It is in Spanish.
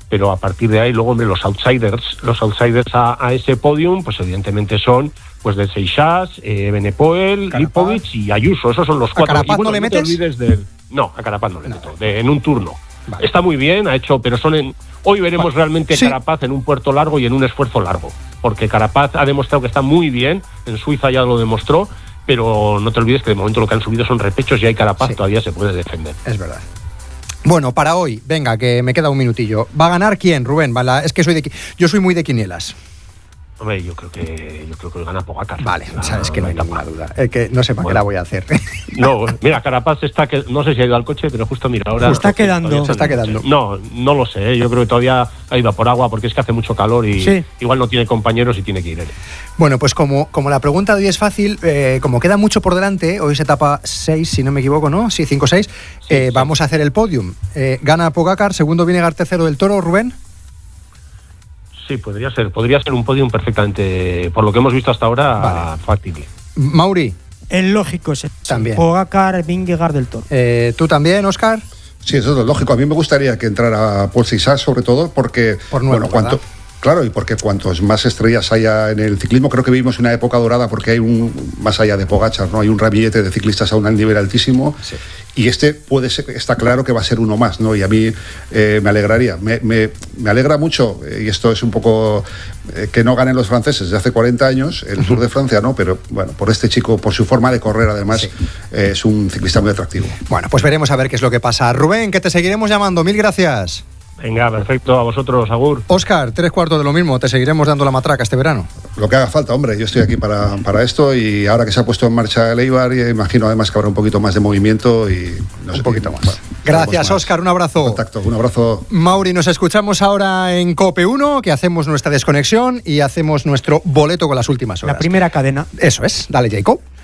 pero a partir de ahí luego los outsiders a ese podium, pues evidentemente son pues de Seixas, Benepoel, Lipovic y Ayuso. Esos son los 4. ¿A Carapaz no le metes? No, a Carapaz no le meto, en un turno. Vale. Está muy bien, pero hoy veremos realmente Carapaz en un puerto largo y en un esfuerzo largo, porque Carapaz ha demostrado que está muy bien, en Suiza ya lo demostró, pero no te olvides que de momento lo que han subido son repechos y hay Carapaz todavía se puede defender. Es verdad. Bueno, para hoy, venga, que me queda un minutillo. ¿Va a ganar quién, Rubén? Es que yo soy muy de quinielas. Hombre, yo creo que gana Pogacar. Vale, sabes que no hay ninguna duda. Que no sé para qué la voy a hacer. No, mira, Carapaz no sé si ha ido al coche, pero justo mira, ahora... Se está quedando. No lo sé, yo creo que todavía ha ido a por agua porque es que hace mucho calor y igual no tiene compañeros y tiene que ir él. Bueno, pues como la pregunta de hoy es fácil, como queda mucho por delante, hoy es etapa 6, si no me equivoco, ¿no? Sí, 5-6, vamos a hacer el podium. Gana Pogacar, segundo Vinegar, tercero del Toro, Rubén. Sí, podría ser un podium perfectamente, por lo que hemos visto hasta ahora, factible. Mauri. El lógico es también. Pogacar, Vingegaard del Toro. ¿Tú también, Óscar? Sí, eso es lógico. A mí me gustaría que entrara Paul Seixas, sobre todo, porque... Por nuevo, Claro, y porque cuantos más estrellas haya en el ciclismo, creo que vivimos una época dorada porque hay más allá de Pogacar, ¿no? Hay un ramillete de ciclistas a un nivel altísimo, y está claro que va a ser uno más, ¿no? Y a mí me alegraría, me alegra mucho, y esto es un poco que no ganen los franceses de hace 40 años, el Tour de Francia, ¿no? Pero bueno, por este chico, por su forma de correr además, es un ciclista muy atractivo. Bueno, pues veremos a ver qué es lo que pasa. Rubén, que te seguiremos llamando, mil gracias. Venga, perfecto, a vosotros, agur. Óscar, 3/4 de lo mismo, te seguiremos dando la matraca este verano. Lo que haga falta, hombre, yo estoy aquí para esto, y ahora que se ha puesto en marcha el Eibar, imagino además que habrá un poquito más de movimiento y un poquito más. Gracias, Óscar, un abrazo. Contacto, un abrazo. Mauri, nos escuchamos ahora en COPE 1, que hacemos nuestra desconexión y hacemos nuestro boleto con las últimas horas. La primera cadena. Eso es, dale, Jacob.